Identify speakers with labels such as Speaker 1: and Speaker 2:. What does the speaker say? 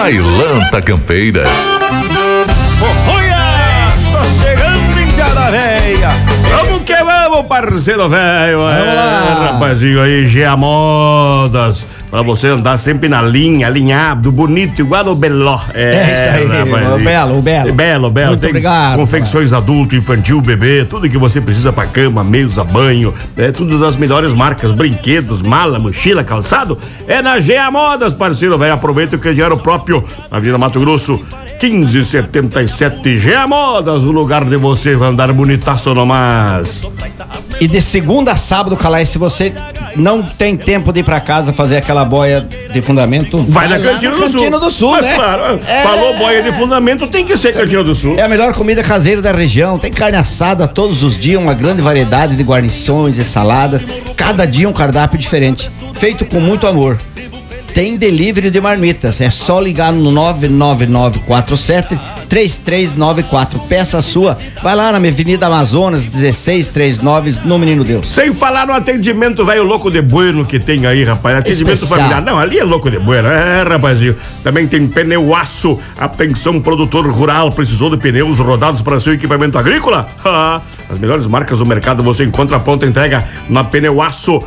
Speaker 1: Bailanta Campeira.
Speaker 2: Olha, tô chegando em Jada Véia. Vamos que vamos, parceiro velho.
Speaker 3: Vamos lá.
Speaker 2: Rapazinho aí, GA Modas. Pra você andar sempre na linha, alinhado, bonito, igual o Beló.
Speaker 3: Isso aí,
Speaker 2: rapazinho.
Speaker 3: o Belo.
Speaker 2: Belo.
Speaker 3: Muito
Speaker 2: Tem
Speaker 3: obrigado.
Speaker 2: confecções adulto, infantil, bebê, tudo que você precisa pra cama, mesa, banho. É tudo das melhores marcas, brinquedos, mala, mochila, calçado. É na GA Modas, parceiro velho. Aproveita o crediário próprio na Avenida Mato Grosso 1577. GA Modas, o lugar de você andar bonitaço nomás.
Speaker 3: E de segunda a sábado, Calais, se você não tem tempo de ir pra casa fazer aquela boia de fundamento,
Speaker 2: Vai na
Speaker 3: lá
Speaker 2: Cantina
Speaker 3: na Cantina do Sul,
Speaker 2: Mas
Speaker 3: né?
Speaker 2: claro, falou boia de fundamento, tem que ser Cantina do Sul.
Speaker 3: É a melhor comida caseira da região. Tem carne assada todos os dias, uma grande variedade de guarnições e saladas. Cada dia um cardápio diferente, feito com muito amor. Tem delivery de marmitas. É só ligar no 99947-3394. Peça a sua. Vai lá na Avenida Amazonas 1639, no Menino Deus.
Speaker 2: Sem falar no atendimento velho louco de bueno que tem aí, rapaz. Atendimento
Speaker 3: Especial.
Speaker 2: familiar. Não, ali é louco de bueno. É, rapazinho. Também tem Pneuaço. Atenção, produtor rural. Precisou de pneus rodados para seu equipamento agrícola? As melhores marcas do mercado você encontra a ponta entrega na Pneuaço.